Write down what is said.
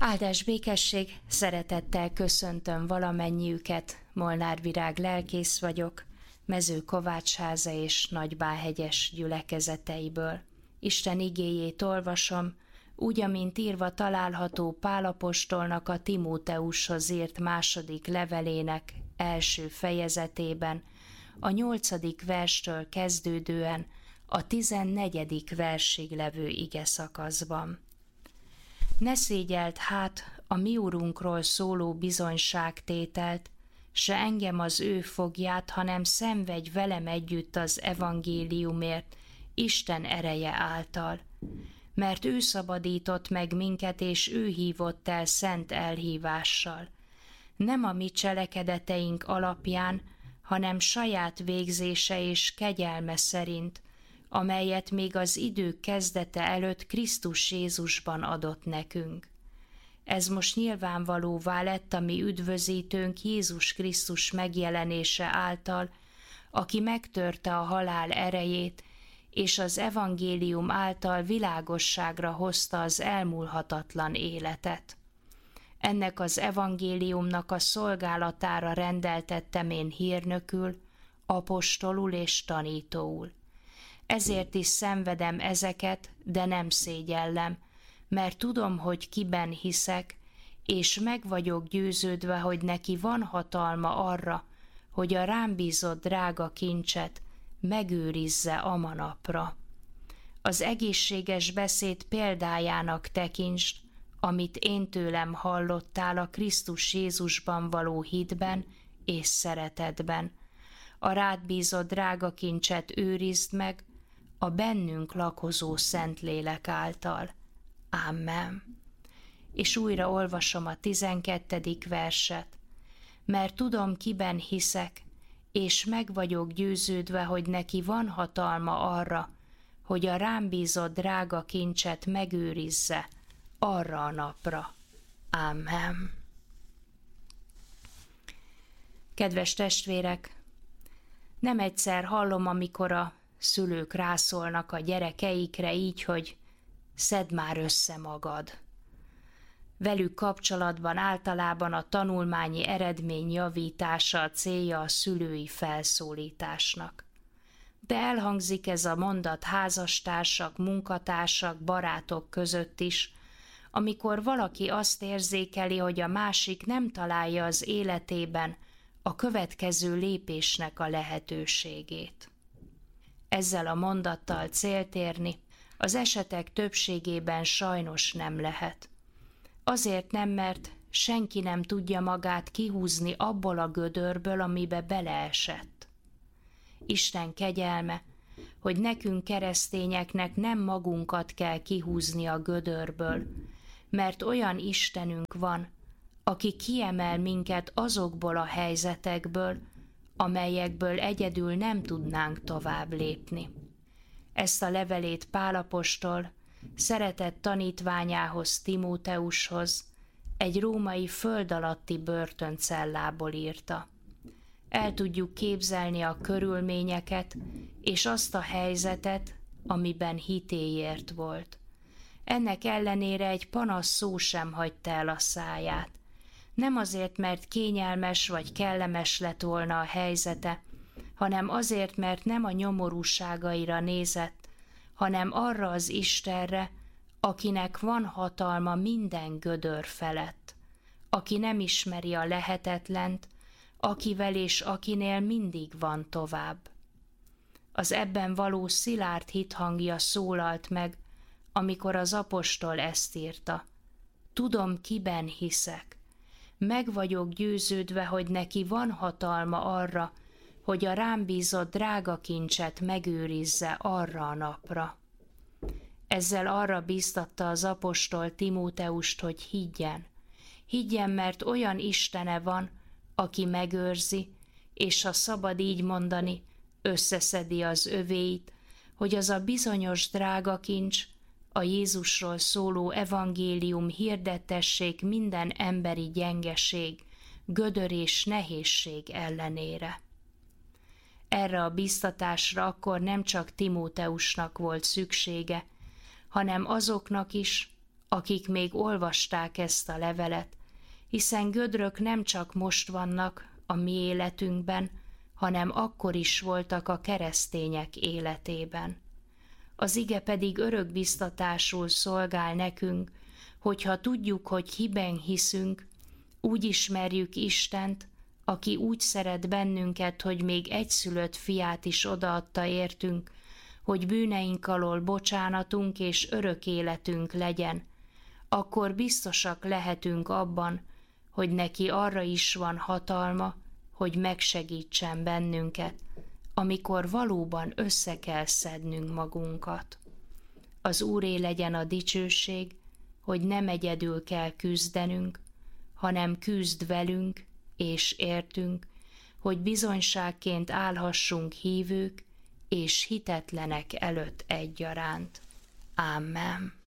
Áldás békesség, szeretettel köszöntöm valamennyiüket, Molnár Virág lelkész vagyok, Mezőkovácsháza és Nagybáhegyes gyülekezeteiből. Isten igéjét olvasom, úgy, amint írva található Pál apostolnak a Timóteushoz írt második levelének első fejezetében, a 8. verstől kezdődően a 14. versig levő igeszakaszban. Ne szégyeld hát a mi Urunkról szóló bizonyságtételt, se engem az ő fogját, hanem szenvedj velem együtt az evangéliumért, Isten ereje által. Mert ő szabadított meg minket, és ő hívott el szent elhívással. Nem a mi cselekedeteink alapján, hanem saját végzése és kegyelme szerint, amelyet még az idők kezdete előtt Krisztus Jézusban adott nekünk. Ez most nyilvánvalóvá lett a mi üdvözítőnk Jézus Krisztus megjelenése által, aki megtörte a halál erejét, és az evangélium által világosságra hozta az elmúlhatatlan életet. Ennek az evangéliumnak a szolgálatára rendeltettem én hírnökül, apostolul és tanítóul. Ezért is szenvedem ezeket, de nem szégyellem, mert tudom, hogy kiben hiszek, és meg vagyok győződve, hogy neki van hatalma arra, hogy a rám bízott drága kincset megőrizze a manapra. Az egészséges beszéd példájának tekintsd, amit én tőlem hallottál a Krisztus Jézusban való hitben és szeretetben. A rád bízott drága kincset őrizd meg, a bennünk lakozó Szentlélek által. Amen. És újra olvasom a 12. verset. Mert tudom, kiben hiszek, és meg vagyok győződve, hogy neki van hatalma arra, hogy a rám bízott drága kincset megőrizze arra a napra. Amen. Kedves testvérek, nem egyszer hallom, amikor a szülők rászólnak a gyerekeikre így, hogy szedd már össze magad. Velük kapcsolatban általában a tanulmányi eredmény javítása a célja a szülői felszólításnak. De elhangzik ez a mondat házastársak, munkatársak, barátok között is, amikor valaki azt érzékeli, hogy a másik nem találja az életében a következő lépésnek a lehetőségét. Ezzel a mondattal célt érni az esetek többségében sajnos nem lehet. Azért nem, mert senki nem tudja magát kihúzni abból a gödörből, amibe beleesett. Isten kegyelme, hogy nekünk keresztényeknek nem magunkat kell kihúzni a gödörből, mert olyan Istenünk van, aki kiemel minket azokból a helyzetekből, amelyekből egyedül nem tudnánk tovább lépni. Ezt a levelét Pál apostol szeretett tanítványához, Timóteushoz egy római föld alatti börtöncellából írta. El tudjuk képzelni a körülményeket és azt a helyzetet, amiben hitéért volt. Ennek ellenére egy panasz szó sem hagyta el a száját. Nem azért, mert kényelmes vagy kellemes lett volna a helyzete, hanem azért, mert nem a nyomorúságaira nézett, hanem arra az Istenre, akinek van hatalma minden gödör felett, aki nem ismeri a lehetetlent, akivel és akinél mindig van tovább. Az ebben való szilárd hithangja szólalt meg, amikor az apostol ezt írta. Tudom, kiben hiszek. Meg vagyok győződve, hogy neki van hatalma arra, hogy a rám bízott drága kincset megőrizze arra a napra. Ezzel arra bíztatta az apostol Timóteust, hogy higgyen. Higgyen, mert olyan Istene van, aki megőrzi, és ha szabad így mondani, összeszedi az övéit, hogy az a bizonyos drága kincs, a Jézusról szóló evangélium hirdettessék minden emberi gyengeség, gödör és nehézség ellenére. Erre a bíztatásra akkor nem csak Timóteusnak volt szüksége, hanem azoknak is, akik még olvasták ezt a levelet, hiszen gödrök nem csak most vannak a mi életünkben, hanem akkor is voltak a keresztények életében. Az ige pedig örökbiztatásul szolgál nekünk, hogyha tudjuk, hogy hiben hiszünk, úgy ismerjük Istent, aki úgy szeret bennünket, hogy még egyszülött fiát is odaadta értünk, hogy bűneink alól bocsánatunk és örök életünk legyen, akkor biztosak lehetünk abban, hogy neki arra is van hatalma, hogy megsegítsen bennünket, amikor valóban össze kell szednünk magunkat. Az Úré legyen a dicsőség, hogy nem egyedül kell küzdenünk, hanem küzd velünk és értünk, hogy bizonyságként állhassunk hívők és hitetlenek előtt egyaránt. Amen.